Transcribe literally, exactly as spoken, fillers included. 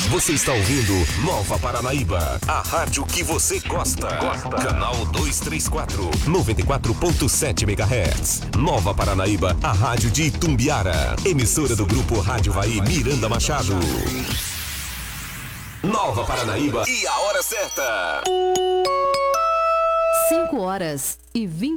Você está ouvindo Nova Paranaíba, a rádio que você gosta. gosta. Canal duzentos e trinta e quatro, noventa e quatro ponto sete megahertz. Nova Paranaíba, a rádio de Itumbiara. Emissora do grupo Rádio Vai Miranda Machado. Nova Paranaíba e a hora certa. cinco horas e vinte